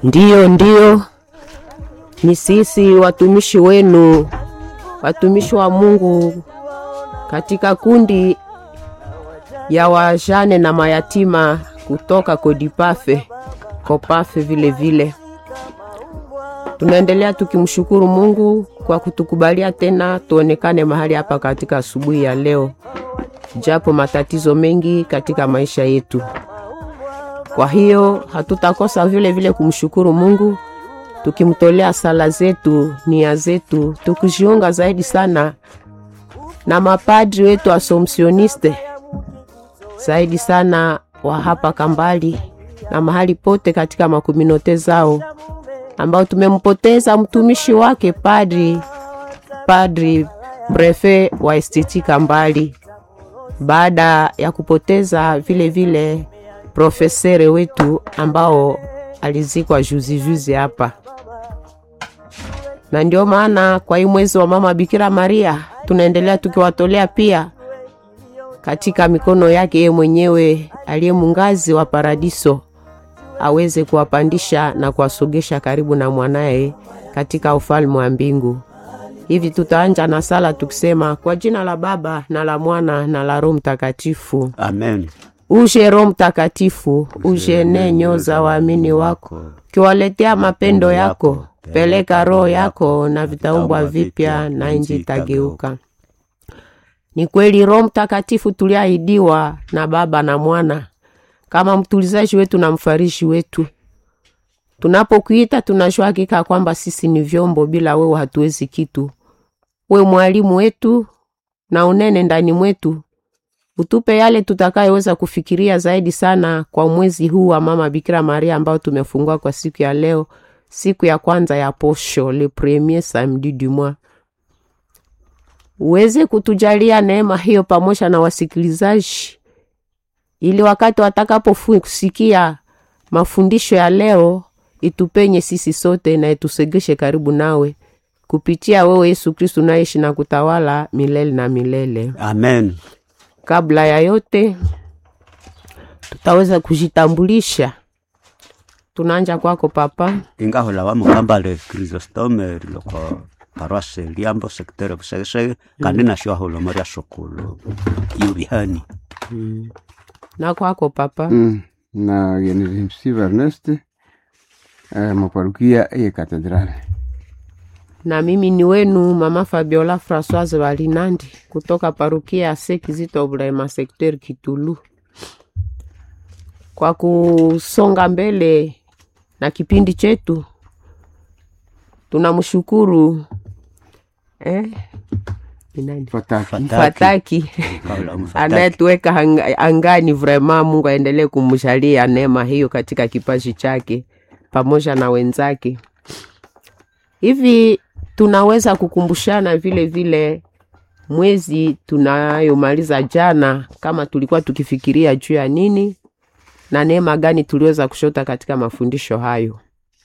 Ndiyo, ni sisi watumishi wenu, watumishi wa Mungu katika kundi ya wajane na mayatima kutoka Kopafe vile vile. Tunaendelea tukimshukuru Mungu kwa kutukubalia tena tuonekane mahali hapa katika asubuhi ya leo, japo matatizo mengi katika maisha yetu. Kwa hiyo hatutakosa vile vile kumshukuru Mungu, tukimtolea sala zetu, nia zetu, tukijiunga zaidi sana na mapadri wetu Assumptioniste, zaidi sana wa hapa Kambali na mahali pote katika makominote zao, ambao tumempoteza mtumishi wake padri prefet wa STT Kambali, baada ya kupoteza vile vile profesere wetu ambao alizikwa juzi hapa. Na ndio maana kwa hii mwezi wa Mama Bikira Maria tunaendelea tukiwatolea pia katika mikono yake yeye mwenyewe aliye mungazi wa paradiso, aweze kuwapandisha na kuwasogesha karibu na mwanae katika ufalme wa mbingu. Hivi tutaanja na sala tukisema kwa jina la Baba na la Mwana na la Roho Mtakatifu. Amen. Uje Roho Mtakatifu, uje nenyo za waamini wako, kiwaletea mapendo yako, peleka roho yako na vitaumbwa vipya na nchi itageuka. Ni kweli Roho Mtakatifu tuliahidiwa na Baba na Mwana kama mtulizaji wetu na mfarishi wetu. Tunapokuita tunajua hakika kwamba sisi ni vyombo, bila wewe hatuwezi kitu. Wewe mwalimu wetu na unene ndani mwetu, utupe yale tutakayoweza kufikiria zaidi sana kwa mwezi huu wa Mama Bikira Maria ambao tumefungua kwa siku ya leo, siku ya kwanza ya posho, le premier samedi du mois. Uweze kutujalia neema hiyo pamoja na wasikilizaji, ili wakati watakapokusikia mafundisho ya leo itupenye sisi sote na itusegeshe karibu nawe, kupitia wewe Yesu Kristo unaishi na kutawala milele na milele. Amen. Kabla ya yote tutaweza kujitambulisha. Tunaanza kwako Papa. Ingahola wa Mukambale Chrysostome loko paroisse Liambo secteur Busegese kandi nasho holo Maria Sokolo Yubihani. Na kwako Papa. Na Yenisi Ernest maparukia ya katedrali. Na mimi ni wenu Mama Fabiola Françoise Walinandi kutoka parukia ya Sekizito Brema secteur Kitulu. Kwa kusonga mbele na kipindi chetu, tunamshukuru Fataki anayetuweka angani. Vraiment Mungu aendelee kumshalia neema hiyo katika kipaji chake pamoja na wenzake. Hivi tunaweza kukumbushana vile vile mwezi tunayomaliza jana, kama tulikuwa tukifikiria juu ya nini na neema gani tuliweza kushota katika mafundisho hayo.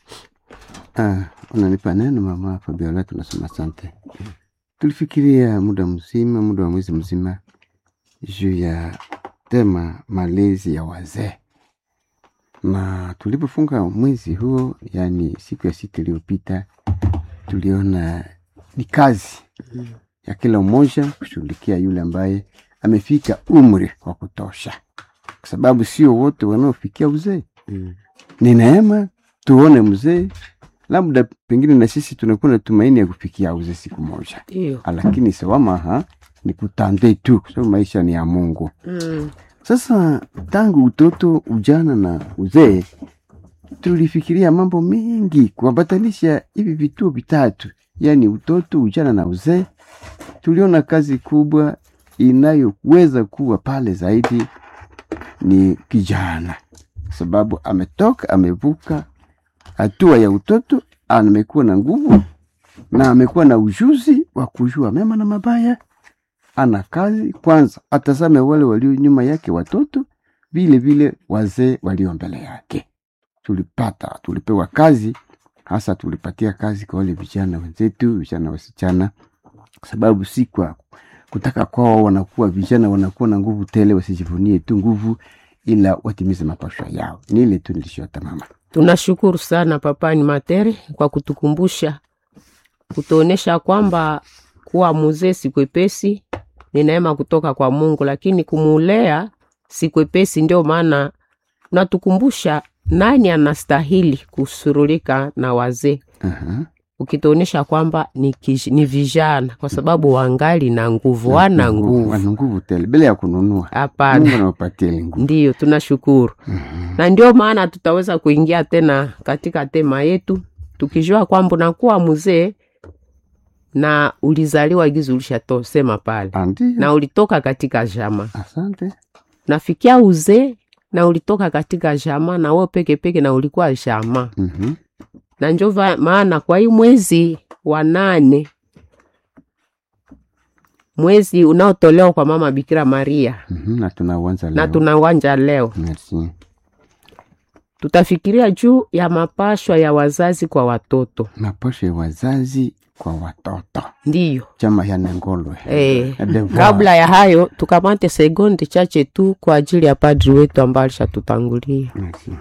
Unanipa neno Mama Fabiola, tunasema asante. Tulifikiria muda wa mwezi mzima juu ya tema malezi ya wazee. Na tulipofunga mwezi huo, yani siku ya 6 iliyopita, tuliona ni kazi ya kila mmoja kushughulikia yule ambaye amefika umri wa kutosha, kwa sababu sio wote wanaofikia uzee. Ni neema tuone mzee, labda pengine na sisi tunakuwa na tumaini ya kufikia uzee siku moja. Lakini sawama ni kutande tu, kwa sababu maisha ni ya Mungu. Sasa tangu utoto, ujana na uzee, tulifikiria mambo mengi kuambatanisha hivi vitu vitatu, yani utoto, ujana na uzee. Tuliona kazi kubwa inayoweza kuwa pale zaidi ni kijana, sababu amevuka hatua ya utoto, amekuwa na nguvu na amekuwa na ujuzi wa kujua mema na mabaya. Ana kazi kwanza, atazame wale walio nyuma yake, watoto vile vile wazee walio mbele yake. Tulipewa kazi, hasa tulipatia kazi kwa wale vijana wenzetu, vijana wasichana, kwa sababu si kwa kutaka kwao wanakuwa vijana wanakuwa na nguvu tele, wasijivunie tu nguvu, ila watimize mapasho yao. Ni ile tu nilishota mama. Tunashukuru sana Papa Animateur kwa kutukumbusha, kutuonesha kwamba kuwa mzee si kwepesi, ni neema kutoka kwa Mungu, lakini kumulea si kwepesi. Ndio maana natukumbusha nani anastahili kusurulika na wazee. Ukituonesha kwamba ni vijana, kwa sababu wangali na nguvu, wana nguvu tele bila ya kununua. Hapana, Mungu anawapatia nguvu. Ndio tunashukuru. Na ndio maana tutaweza kuingia tena katika tema yetu tukijua kwamba unakuwa mzee na ulizaliwa gizu ulishatosema pale. Na ulitoka katika jamaa. Asante. Nafikia uzee na ulitoka katika jamaa na wewe peke na ulikuwa jamaa. Na ndio maana kwa hii mwezi wa 8, mwezi unaotolewa kwa Mama Bikira Maria, na tunauanza leo. Merci. Tutafikiria juu ya mapashwa ya wazazi kwa watoto. Mapashwa ya wazazi kwa watoto. Ndiyo. Chama ya Nengolwe. Kabla ya hayo tukamate sekondi chache tu kwa ajili ya padri wetu ambaye alishatutangulia. Merci.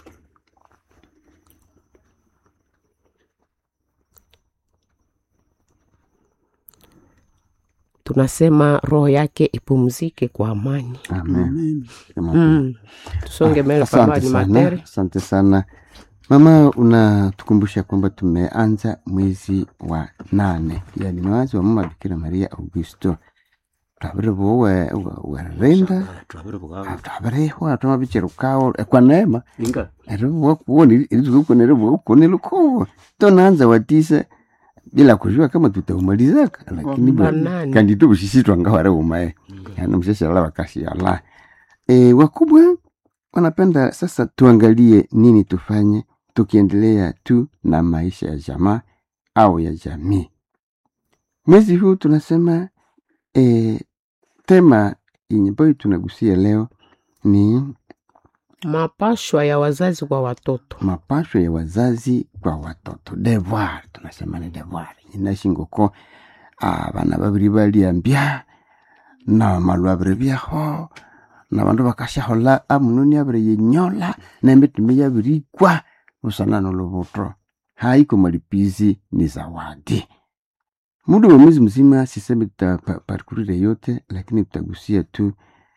Tunasema roho yake ipumzike kwa amani. Amen. Tusonge mbele Papa Animateur. Asante sana. Mama, unatukumbusha kwamba tumeanza mwezi wa 8. Yani mwezi wa Mama Bikira Maria Augusto. Tabiribo renda. Tabiribo tumabicherukao kwa neema. Inga. Ero kuoni ilizuko kuoniluko. Tunaanza wa 9 bila kujua kama tutaumalizaka, lakini kandi tu sisi twangawara umae. Yana mshesha la wakati Allah. Wakubwa wanapenda sasa tuangalie nini tufanye tukiendelea tu na maisha ya jamaa au ya jamii. Mwezi huu tunasema tema yenye tunagusia leo ni mapashwa ya wazazi kwa watoto. Mapashwa ya wazazi kwa watoto. Devoir, tunasema ni devoir. Inashingoko abana babiri baliambia na malwabire byaho na bandu bakashahola amunoni abire yenyola na emitime yabiri kwa usana nolobotro. Haiko malipizi, ni zawadi. Muda wa mwezi mzima sisemi tutaparkurire yote, lakini tutagusia tu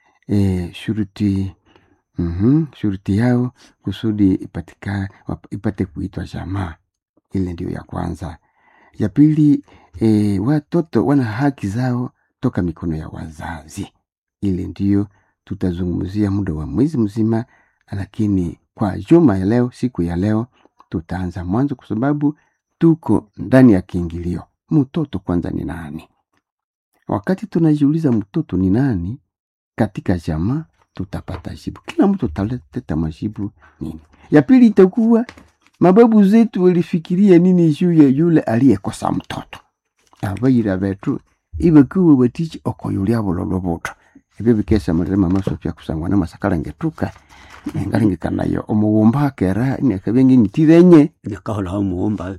shuruti yao kusudi ipate kuitwa jamaa. Ile ndio ya kwanza. Ya pili, watoto wana haki zao toka mikono ya wazazi. Ile ndio tutazungumzia muda wa mwezi mzima, lakini kwa juma ya leo, siku ya leo, tutaanza mwanzo kwa sababu tuko ndani ya kiingilio. Mtoto kwanza ni nani? Wakati tunajiuliza mtoto ni nani katika jamaa, tutapata jibu. Kila mtu taleta majibu nini. Ya pili itakuwa mababu zetu walifikiria nini juu ya yule aliyekosa mtoto. Abayira betu ibekuwe batichi okoyulia bololoboto. Ebe bikesa mrema masofya kusangwa na masakala ngetuka. Ngaringikana yo omuwumba kera nyakabengi nitirenye nyakahola omuwumba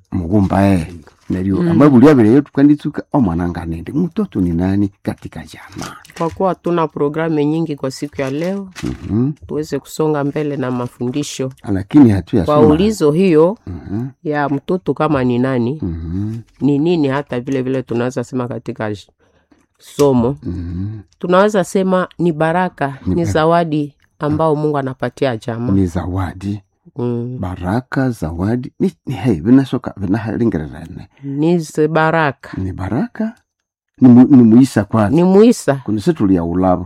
Nerio amabu lyabere yetu kanditsuka omwana nende mtoto ni nani katika jamaa. Kwa kuwa tuna programu nyingi kwa siku ya leo, tuweze kusonga mbele na mafundisho. Lakini hatuya kwa ulizo hiyo ya mtoto kama ni nani, ni nini, hata vile tunaweza sema katika somo, tunaweza sema ni baraka, ni zawadi ambao Mungu anapatia jamaa. Ni zawadi. Baraka, zawadi, ni vinasoka vinahalingerane. Ni baraka. Ni baraka. Ni muisa kwanza. Ni muisa. Kuna setu ya ulabo.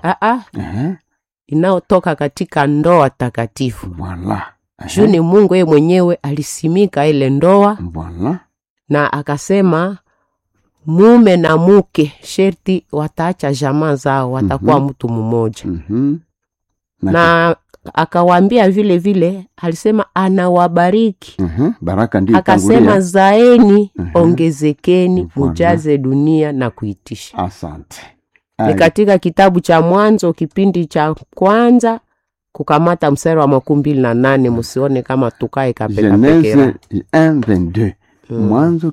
Inaotoka katika ndoa takatifu. Voilà. Juni Mungu yeye mwenyewe alisimika ile ndoa. Voilà. Na akasema mume na mke sherti wataacha jamaa zao, watakuwa mtu mmoja. Na akawaambia vile alisema anawabariki. Baraka ndio akasema zaeni, ongezekeni, mujaze dunia na kuitisha. Asante. Ni katika kitabu cha Mwanzo kipindi cha kwanza kukamata mstari wa 28, msione kama tukae kapeka pekera. Genese 1:22. Mwanzo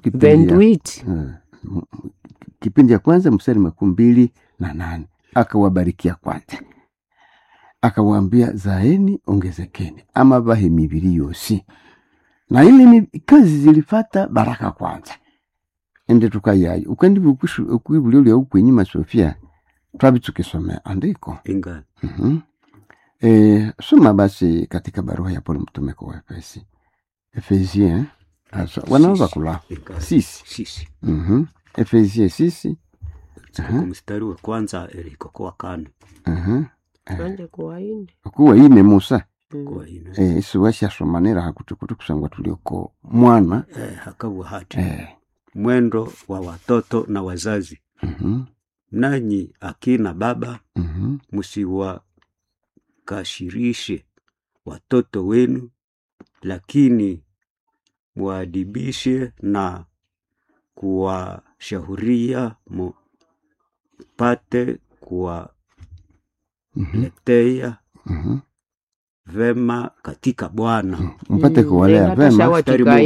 kipindi cha kwanza mstari 28. Akawabarikia kwanza. akawaambia zaeni ongezekeni ama bahe mibiri yosi, na ile kazi zilifata baraka kwanza ende tukayayo ukendi bukwibulio lya ukwenyima Sofia twabitsukisomea andiko Inga. Soma basi katika barua ya Paulo mtume kwa Efesi. Efesien wanaweza kula sisi. Efesien sisi. Mstari wa kwanza iliko kwa kane. Anje kuwaine. Kuwaine Musa. Kuwaine. Isuwasha somanera hakutukutu kusangwa tulioko mwana. Hakawa hati. Mwendo wa watoto na wazazi. Nanyi akina baba msiwakashirishe watoto wenu, lakini muadibishe na kuwashauria mupate kuwaletea vema katika Bwana. Mpate kuwalea vema.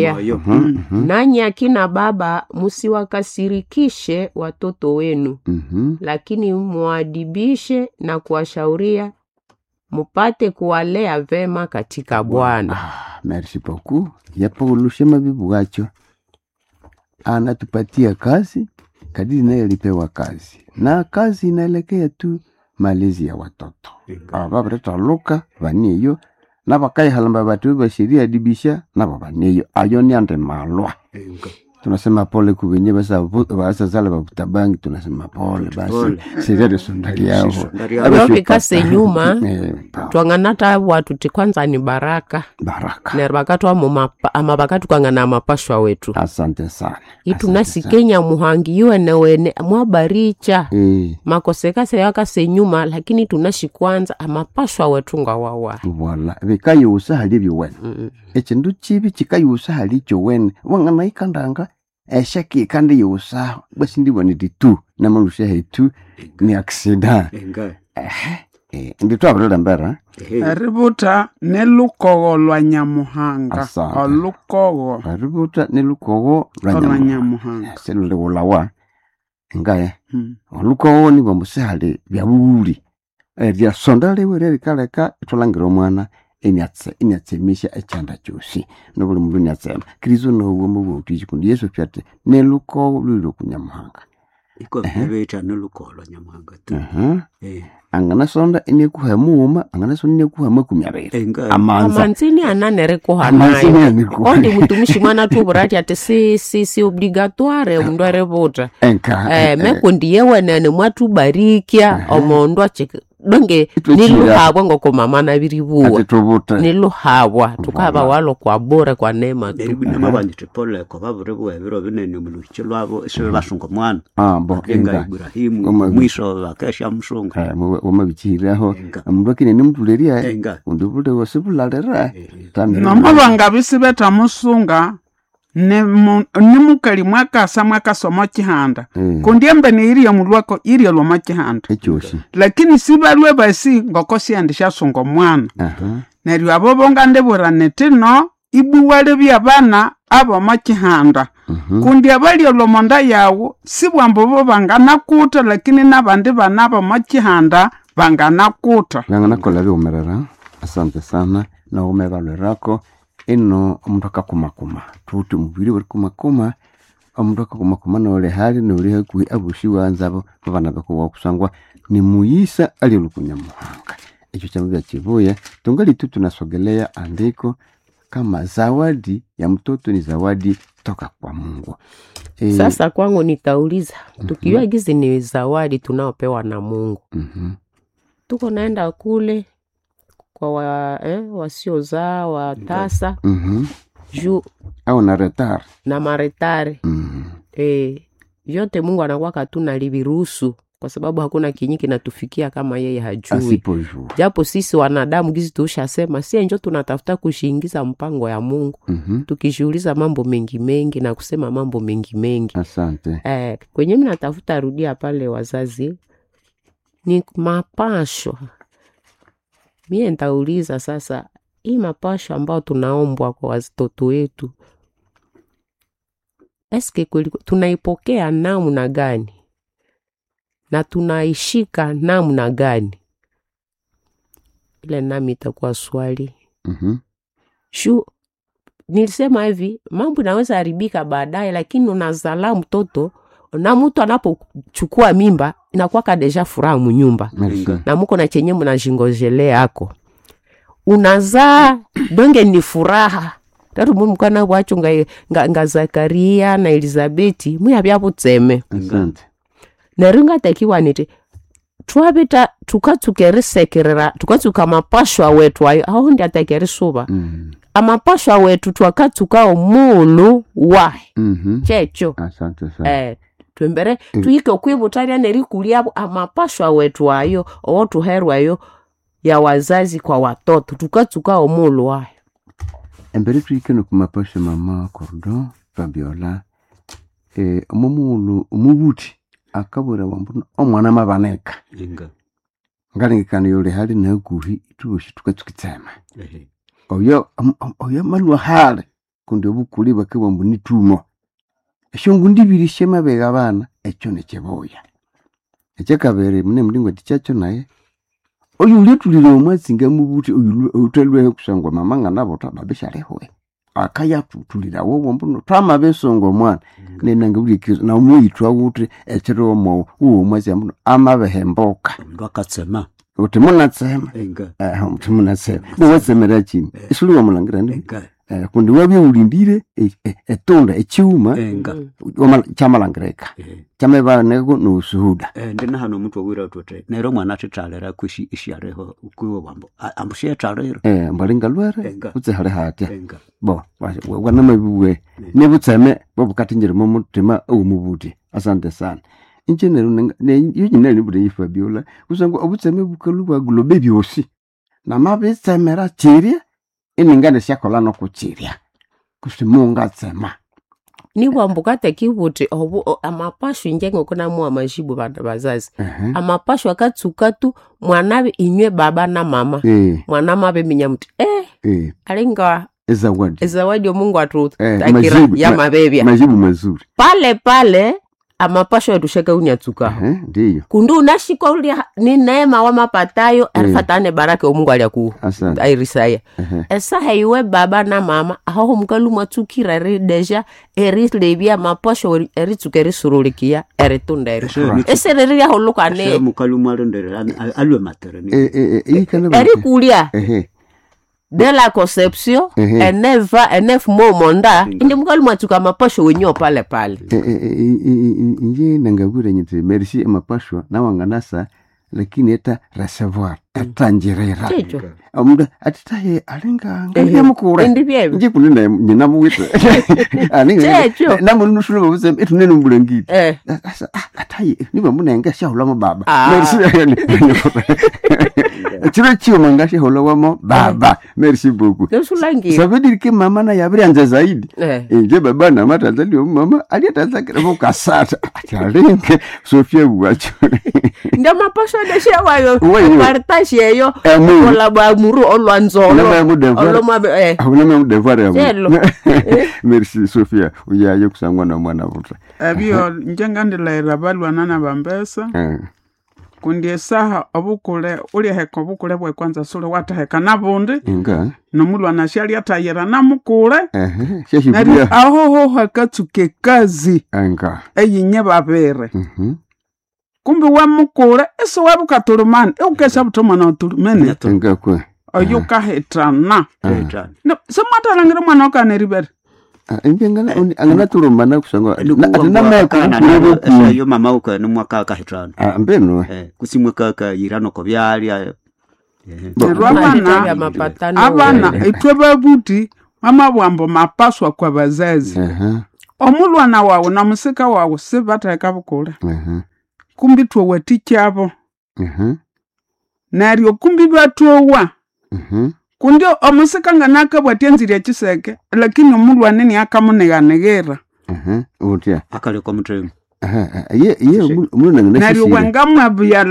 Nanyi akina baba msiwakasirikishe watoto wenu, lakini muadibishe na kuwashauria mupate kuwalea vema katika Bwana. Merci beaucoup. Ya Paulo shema bibu wacho anatupatia kazi kadiri naye alipewa kazi, na kazi inaelekea tu malezi ya watoto. Babareta Luka vanieyo na bakai halamba batu bashiria dibisha na babanieyo ayo ni ande malwa. Tunasema pole kubenye basa zala babutabangi, tunasema pole basi sirere sondali yao abafi kase nyuma twanganata watu tikwanza ni baraka na bakatu amabakatu kwangana mapashwa wetu. Asante sana itunasi Kenya muhangi yuene wene mwabaricha makoseka se yakase nyuma, lakini tunashi kwanza amapashwa wetu ngawawa wala bikayo usahali biwene echindu chibi chikayo hali cyo wene wangana ikandanga eshaki kandi yusa basi ndibone ditu na malusha hetu ni accident ndito abulala mbera Ributa nelukogo lwa Nyamuhanga. Olukogo. Ributa nelukogo lwa Nyamuhanga. Selule ulawa. Ngaye. Olukogo ni bamusale byabuli. Bya sondale were kaleka tulangira omwana enyatsemisha echanda cyose. Nobuli mundu nyatsema. Kristo no bwo butiji kundi Yesu pyate nelukogo luliro kunyamuhanga. Iko bebeta nelukogo lwa Nyamuhanga tu. Angana sonda ine kuhamuma angana sonda ine kuhamuma kumyabere amanzini ananere kohanayo ondi mutumishi mwana tu burati ate si obligatoire mundu arebota mekundi yewe nene mwatu barikia omondo achike donge niluhabwa ngoko mama na biribuwa niluhabwa tukaba walo kwa bora kwa neema tu nema banjite pole kwa baburebu ebiro binene muluchi lwabo ese bashunga mwana enga Ibrahimu mwisho wakesha mshunga wamabichiraho mubakine nimtuleria undubude wasibulalera namabanga bisibeta musunga nimukali mwaka somo kihanda kundi embe ni iriyo mulwako iriyo lwa kihanda echoshi lakini sibalwe basi ngoko siandisha sungo mwana neryo abo bonga ndebura netino ibuwale byabana abo makihanda kundi abali lomonda yawo sibwambo bo banganakuta lakini nabandi bana abo makihanda banganakuta banganakola byomerera. Asante sana na umebalwerako ino omuntu akakumakuma tuti mubiri bari kumakuma omuntu akakumakuma nole hali nole hakuhi abushi wanzabo babana bako kusangwa ni muyisa ali lukunyamuhanga. Echo chamubya kivuye tungali tu tunasogelea andiko kama zawadi ya mtoto ni zawadi toka kwa Mungu. Sasa kwangu nitauliza tukiwa gizi ni zawadi tunaopewa na Mungu. Tuko naenda kule kwa wasiozaa watasa juu au na retard na maretare yote Mungu anakuwa katuna libiruhusu kwa sababu hakuna kinyiki natufikia kama yeye hajui. Japo sisi wanadamu gizi tushasema si njo tunatafuta kushiingiza mpango ya Mungu tukishuhuliza mambo mengi na kusema mambo mengi. Asante. Kwenye mimi natafuta rudia pale wazazi ni mapasho. Mie nitauliza sasa hii mapasho ambao tunaombwa kwa watoto wetu eske tunaipokea namna gani na tunaishika namna gani? ile nami itakuwa swali. Mhm. Nilisema hivi, mambo inaweza haribika baadaye, lakini unazala mtoto na mtu anapochukua mimba inakuwa deja furaha mnyumba. Merci. Na muko na chenye mnajingojelea yako. Unazaa donge ni furaha. Tatu mukana wacho nga Zakaria na Elizabeti muya byabutseme. Asante. Neringa takiwa niti twabita tukatukeresekerera tukatuka mapashwa wetu aho ndi atakerisoba. Amapashwa wetu twakatuka omulu wa checho. Asante sana. Twembere tuike okwibutaria nerikuliabo amapashwa wetu ayo owotu herwayo ya wazazi kwa watoto tukatuka omulu wa. Embere tuike no kumapasha mama Cordon Fabiola umubuti akabura wambuno omwana mabaneka ngalingikana yole hali na guhi tuoshi tukatukitsema oyo malwa hale kundi obukuli bakabwa mbuni tumo eshongu ndibiri shema bega bana echo nekeboya echekabere mune mlingo tichacho naye oyo letulile omwazinga mubuti oyo utelwe kusangwa mama nganabo tababeshalehoe akaya tutulira wowo mbuno twama besongo mwana nenanga ulikizo na umuyitwa ukuthi echero mo uwo mwazi mbuno amabehemboka Ndwakatsema. utimuna tsema utimuna tsema uwatsemera chini isuli wa mulangira ndi kundi wabye ulindire etonda echiuma chamalangireka chameba nego no suhuda ndina hano mtu wira utote nero mwana titalera kushi ishareho ukuwo wambo ambushye talero mbalinga lwere utse hale hatya bo wana mabiwe nebutseme bobukatinjere mu mutima umubuti asante sana injenero yonyine ni bude Fabiola usanga obutseme bukalu bwa globe byosi na mabitsemera chiria iningane syakola no kuchiria kusimunga tsema Ni wambuka tekibuti amapashu njengo kuna mu amajibu banda bazazi. Amapashu akatsukatu mwanabe inywe baba na mama. Mwana mabe minyamuti alinga ezawadi Mungu atutakira ya mabebya. Majibu mazuri. Pale amapashu yatushaka unyatsuka. Ndiyo. Kundu unashikwa uli ni neema wa mapatayo alifatane baraka Mungu aliyaku. Airisaya. Esa heiwe baba na mama aho mkalu matsukira deja erilebia mapashu eritukeri surulikia eritundere. Ese reria holuka ne mkalu marondere alwe materne. Erikulia. De la conception enef momonda indi mkalu matsuka mapashu wenyo pale. Inje nangabure nyite merci mapashu na wanganasa lakini eta recevoir atanjirera amda atitaye alinga ngali mukura nje kunena nyina muwite alinga namuntu nushule babuze etunene mbulengiti ataye niba munenga shahula mo baba merci chiro chiyo mangashi hola wamo baba merci beaucoup ça veut dire que mama na yabrianza zaidi nje baba na mata zalio mama aliatazakira mukasata alinga Sofia buacho ndio mapasho desha wayo partage yeyo kola ba muru olwanzolo oloma mudevoir merci Sofia uyaye kusangwa na mwana vuta abio njengandila irabalwa nana bambesa kundi saha obukule uli heko obukule bwe kwanza sule wataheka nabundi nomulwa nashali atayera namukule shashibia aho hakatsuke kazi eyinye babere kumbi wa mukule eso wabukatulumani ukesha butoma na tulumene ngakwe oyuka hetana no sematalangire mwana okaneribere ingengana angana tulumana kusangwa na yo mama uko no mwaka ka hetana mbeno kusimwe kaka yirano ko byali abana itwe babuti mama bwambo mapaswa kwa bazazi omulwana wawe na musika wawe sibateka bukule kumbi tuwe tichabo naryo kumbi batwa kundi omusika nganaka bwatenzire chiseke lakini omulwane ni akamuneganegera utia akale kwa mutremu ye omulwana naryo wangamwa byala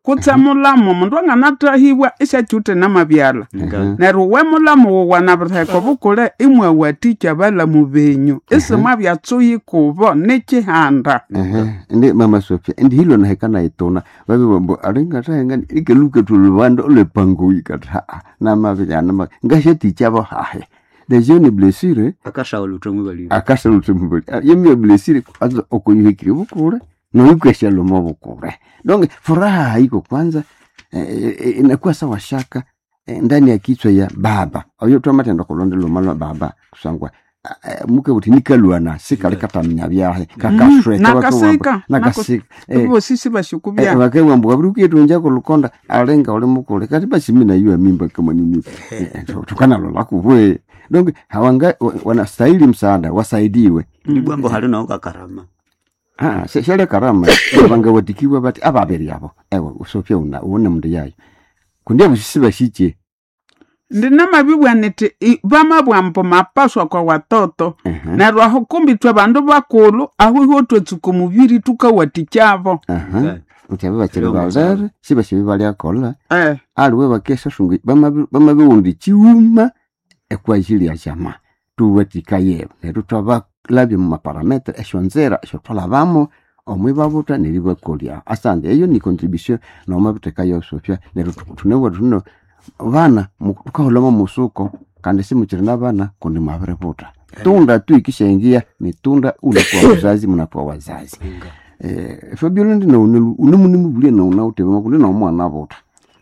kutse mulamo mundu anganatahibwa isyachute namabyala neryo we mulamo wowanabiriheka bukule imwawatikya balamu benyu isimwa byatsuyi kubo nikihanda ndi mama Sofia ndi hilo na hekana itona babi bombo alinga tahenga ikeluke tulubando lepangui kata na mabijana ngasheti chabo hahe de jeune blessure akasha olutumubali yemi blessure azo okuyihikiri bukure no ikwesha lomo bukure donc furaha haiko kwanza inakuwa sawa shaka ndani ya kichwa ya baba ayo twamatenda kulonde lomalo baba kusangwa muke buti nikalwana sikalikata mnyabyahe kakashwe nakasika ubo sisi bashukubya bakemwa mbuga buri kyetunja ko lukonda alenga ole mukole kati bashimina yiwa mimba kama nini tukana lo lakubwe donc hawanga wanastahili msaada wasaidiwe ndibwambo halina ukakarama shale karama banga watikiwa bati ababeri yabo ewe usofia uone mundu yayo kundia busisiba shiche ndinamabibwaniti bamabwambo mapaswa kwa watoto neryo aho kumbitwe bandu bakulu aho ihotwe tsuko mubiri tukawatikyabo utyabe bakiri bazare sibashibi bali akola aliwe bakesha shungi bamabiwundi chiuma ekwajili ya jama tuwatikaye neryo twabalabye mu maparametre eshonzera eshotwalabamo omwibabuta neribakolya asante eyo ni contribution no mabiteka yo Sofia neryo tunewa tuno vana mukaholoma musuko kandi simuchiri na vana kundi mwavirevuta tunda tu ikishaingia ni tunda unakuwa wazazi munakuwa wazazi Fabiola ndi na unemunimu bulia na unautebe makundi na umwana vuta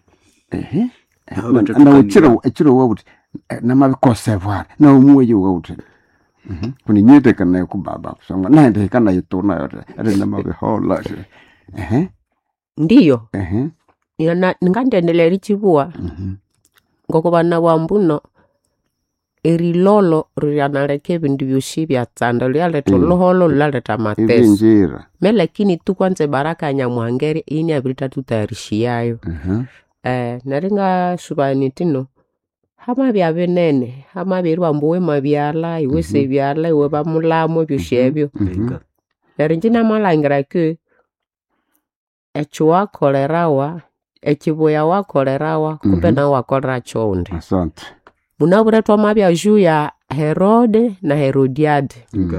na uchiro wabuti na mabikosevar na umuwe wabuti kuni nyete kana kubaba kusanga na ndi kana yitona yote ati na mabihola ndiyo ningandendelera ichibua ngoko bana bambuno erilolo ryanaleke bindu byoshi byatsanda lyaleta loholo lyaleta mateso me lakini tukwanze baraka nyamwangere ini abirita tutayarishiyayo naringa subani tino hama byabenene hama birwa mbuwe mabyala iwese byala iwe bamulamo byoshebyo narinjina malangira ke echuwa kolerawa echibuya wakolerawa kumbe na wakolera chonde asante munaburetwa mabya juu ya Herode na Herodiade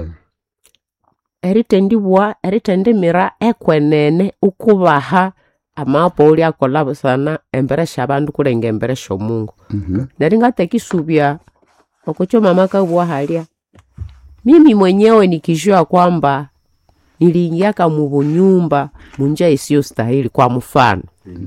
eritendimira ekwenene ukubaha amapo uli akolabo sana embere shabandu kulenga embere shomungu naringatekisubya okucho mama kabwa halia mimi mwenyewe nikijua kwamba niliingia kama mubunyumba munja isiyo stahili kwa mfano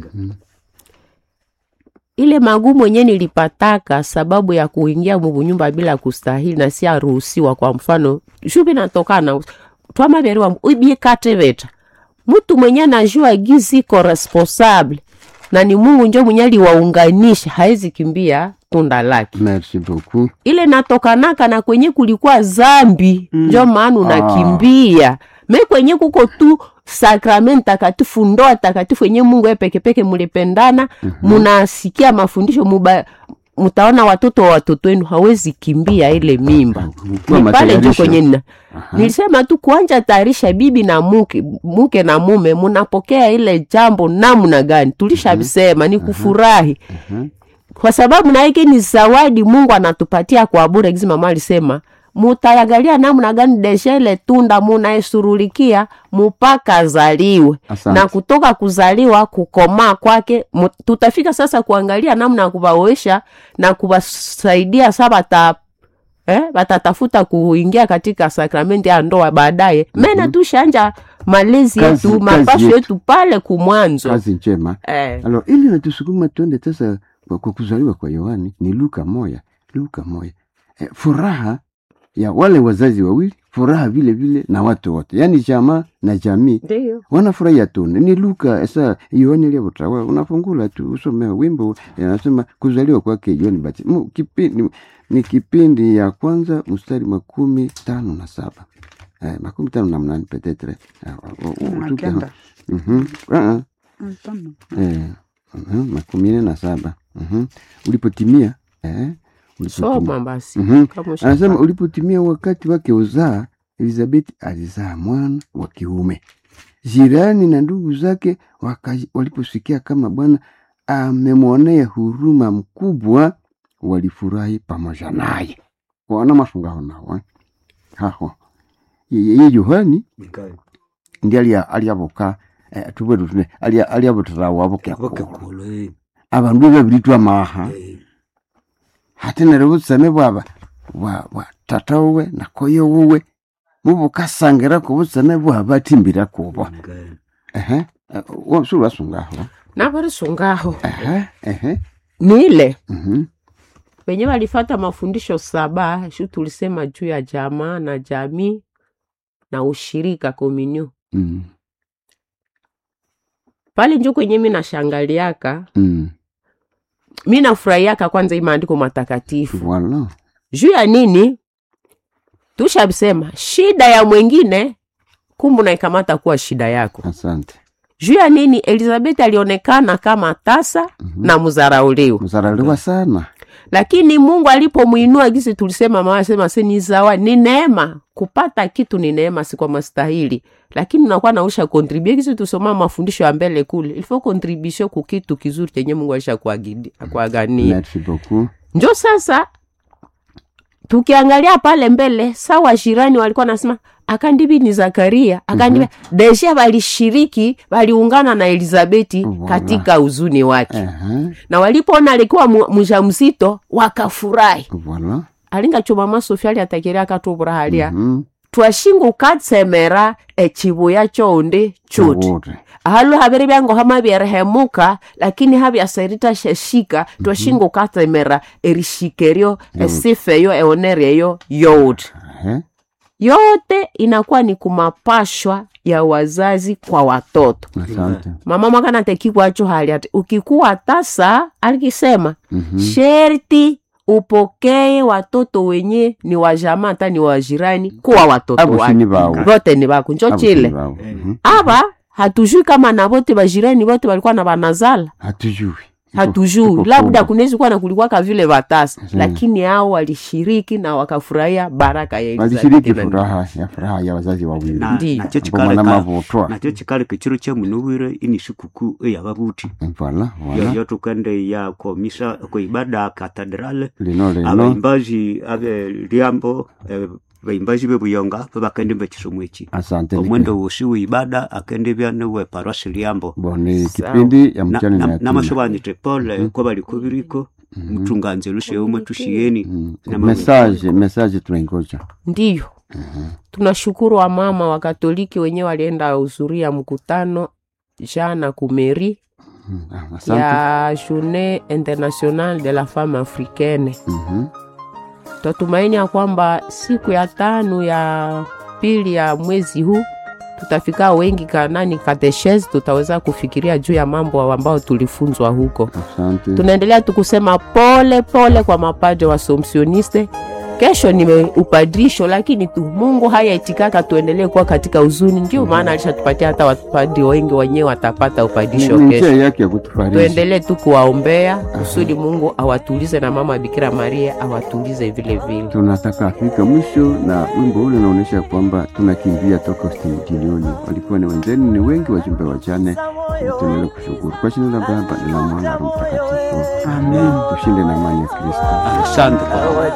ile magumu yenye nilipataka sababu ya kuingia mubunyumba bila kustahili na si aruhusiwa kwa mfano shubi natokana twama beriwa ubie kateveta mtu mwenye najua gizi ko responsable na ni Mungu ndio mwenye aliwaunganisha haezi kimbia tunda lake. Merci beaucoup. Ile natokanaka na kwenye kulikuwa zambi ndio maana unakimbia. Me kwenye kuko tu sakramenti takatifu ndoa takatifu yenye Mungu peke mulipendana munasikia mafundisho mutaona watoto wenu hawezi kimbia ile mimba. Ni pale ndio kwenye nina. Nilisema tu kuanja tayarisha bibi na mke na mume munapokea ile jambo namna gani. Tulishabisema ni kufurahi. Kwa sababu na hiki ni zawadi Mungu anatupatia kwa bure. Gizi mama alisema mutayagalia namna gani deshele tunda munaisurulikia mpaka zaliwe. Asante. Na kutoka kuzaliwa kukomaa kwake tutafika sasa kuangalia namna kubaoesha na kubasaidia saba batatafuta kuingia katika sakramenti ya ndoa baadaye. Mena tushanja malezi yetu mapasho yetu pale kumwanzo. Kazi njema. Alors ili natusukuma tuende sasa kwa kuzaliwa kwa Yohani ni Luka moya. Furaha ya wale wazazi wawili, furaha vile vile na watu wote. Yaani jamaa na jamii. Wanafurahia tu. Ni Luka sasa Yohani aliyebotawa unafungula tu usome wimbo anasema kuzaliwa kwake Yohani Batisti. Ni kipindi ya kwanza mstari 15:7. 15:8 peut-être. Makumine na saba. Ulipotimia soma basi anasema ulipotimia wakati wake uzaa Elizabeth alizaa mwana wa kiume. jirani na ndugu zake waliposikia kama Bwana amemwonea huruma mkubwa, walifurahi pamoja naye. Wana mafungaho nao haho ye Yohani ndiye aliaboka tubwe aliabotara waboke akolo abantu babitwa maha hatene rebusane bwaba wa tatawe na koyo wowe mubukasangira ko busane bwaba timbira kubo wamsura sungaho nabari sungaho nile wenye walifata mafundisho 7 shu tulisema juu ya jamaa na jamii na ushirika komunyo. Pale njo kwenye mimi nashangaliaka. Mimi nafurahiaka kwanza hii maandiko matakatifu. Voilà. Juu ya nini? Tushabisema shida ya mwingine kumbe unaikamata kuwa shida yako. Asante. Juu ya nini? Elizabeth alionekana kama tasa na mzarauliwa. Mzarauliwa sana. Lakini Mungu alipomuinua gisi tulisema mama sema ni zawa ni neema, kupata kitu ni neema, si kwa mastahili. Lakini unakuwa nausha contribute gisi tusoma mafundisho ya mbele kule. Il faut contribution ku kitu kizuri chenye Mungu alisha kuagania. Merci beaucoup. Njo sasa tukiangalia pale mbele sawa jirani walikuwa nasema akandibi ni Zakaria, akandibi deja walishiriki, waliungana na Elizabeti katika huzuni wake. Na walipoona alikuwa mjamzito wakafurahi. Voilà. Alinga choma mama Sofia aliatakiria katubura halia. Twashingu katsemera echibuya chonde chuti. Halo habere byango hama byerehemuka lakini habi aserita sheshika twashingu katsemera erishikerio esifeyo eonereyo yote. Yote inakuwa ni kumapashwa ya wazazi kwa watoto. Asante. Mama mwakana tekikwa acho hali ati ukikuwa tasa alikisema sherti upokee watoto wenye ni wajama hata ni wajirani kuwa watoto wake. Wote ni bako njo chile. Aba hatujui kama na wote wajirani wote walikuwa na banazala. Hatujui. Labda kunezi kuwa na kulikuwa ka vile watasa. Lakini hao walishiriki na wakafurahia baraka ya Elizabeth. Walishiriki furaha ya wazazi wawili. Na cyo chikale kichiro cya munubire ini shikuku ya babuti. Voilà. Yo tukande ya komisa ko ibada katedrale. Lino. Abaimbaji abe liambo baimbaji bebuyonga bakende mbekisomwechi. Asante. Omwendo wosi wibada akende byane we paroisse liambo. Boni kipindi ya mchana na mashobanyi Paul ko bali kubiriko mutunganze lushe umwe tushieni na message tunaingoja. Ndiyo. Tunashukuru wa mama wa Katoliki wenyewe walienda huzuria mkutano jana kumeri ya Journée Internationale de la Femme Africaine. Tutumaini ya kwamba siku ya 5 ya pili ya mwezi huu tutafika wengi kanani katechese, tutaweza kufikiria juu ya mambo ambao tulifunzwa huko. Asante. Tunaendelea tukusema pole kwa mapadre wa Somsioniste. Kesho ni upadrisho lakini tu Mungu hayaitikaka tuendelee kuwa katika huzuni, ndio maana alishatupatia hata wapadri wengi wenyewe watapata upadrisho kesho. Tuendelee tu kuwaombea kusudi Mungu awatulize na mama Bikira Maria awatulize vile vile. Tunataka afika mwisho na wimbo ule unaonyesha kwamba tunakimbia toka studioni. Walikuwa ni wenzenu ni wengi wajumbe wajane. Tunaendelea kushukuru kwa jina la Baba na la Mwana na Roho Mtakatifu. Amen. Tushinde na amani ya Kristo. Asante.